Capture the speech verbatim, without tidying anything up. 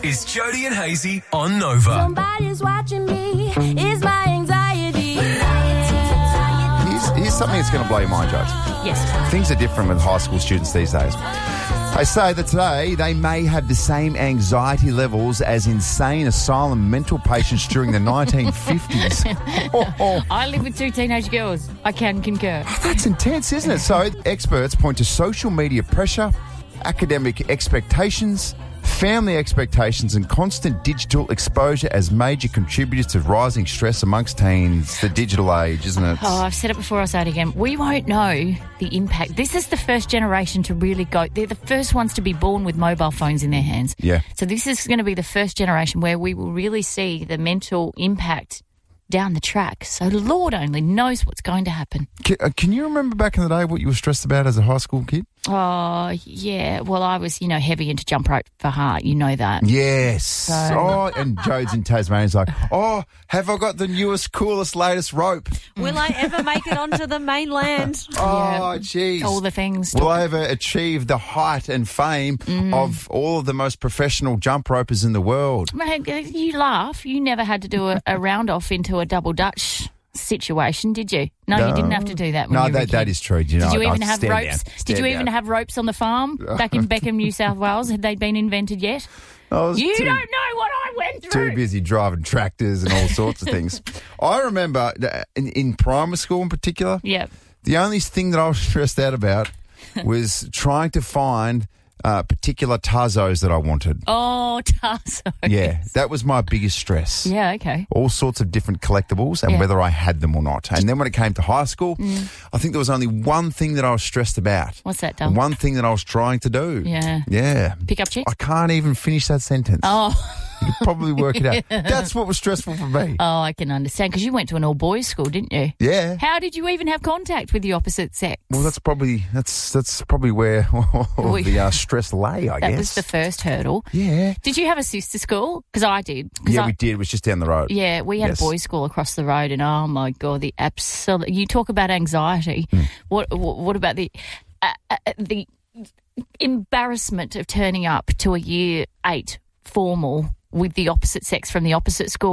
is Jody and Hazy on Nova. Somebody's watching me. Is my anxiety. Here's, here's something that's going to blow your mind, Jokes. Yes. Things are different with high school students these days. They say that today they may have the same anxiety levels as insane asylum mental patients during the nineteen fifties. Oh, oh. I live with two teenage girls. I can concur. That's intense, isn't it? So experts point to social media pressure, academic expectations, family expectations and constant digital exposure as major contributors to rising stress amongst teens. The digital age, isn't it? Oh, I've said it before, I'll say it again. We won't know the impact. This is the first generation to really go. They're the first ones to be born with mobile phones in their hands. Yeah. So this is going to be the first generation where we will really see the mental impact down the track. So Lord only knows what's going to happen. Can, uh, can you remember back in the day what you were stressed about as a high school kid? Oh, yeah. Well, I was, you know, heavy into jump rope for heart. You know that. Yes. So- Oh, and Jode's in Tasmania's like, oh, have I got the newest, coolest, latest rope? Will I ever make it onto the mainland? Oh, jeez. All the things. Will I ever achieve the height and fame of all of the most professional jump ropers in the world? Man, you laugh. You never had to do a, a round off into a double Dutch situation, did you? No, No. you didn't have to do that when No, you were a that, that kid. is true. You know, Did you I- even I have stand ropes? down. Did Stand you even down. have ropes on the farm back in Beckham, New South Wales? Had they been invented yet? I was You too, don't know what I went through. too busy driving tractors and all sorts of things. I remember that in, in primary school in particular, Yep. the only thing that I was stressed out about was trying to find uh, particular Tazos that I wanted. Oh, Tarzan. Yeah, that was my biggest stress. Yeah, okay. All sorts of different collectibles and Yeah. whether I had them or not. And then when it came to high school, I think there was only one thing that I was stressed about. What's that, And Dom? one thing that I was trying to do. Yeah. Yeah. Pick up chicks? I can't even finish that sentence. Oh. You could probably work it out. That's what was stressful for me. Oh, I can understand, because you went to an all-boys school, didn't you? Yeah. How did you even have contact with the opposite sex? Well, that's probably that's that's probably where all We- the uh, stress lay, I that guess. was the first hurdle. Yeah. Did you have a sister school? Because I did. 'Cause Yeah, I, we did. It was just down the road. Yeah, we had Yes. a boys' school across the road, and oh my god, the absolute. You talk about anxiety. Hmm. What, what what about the uh, uh, the embarrassment of turning up to a year eight formal with the opposite sex from the opposite school?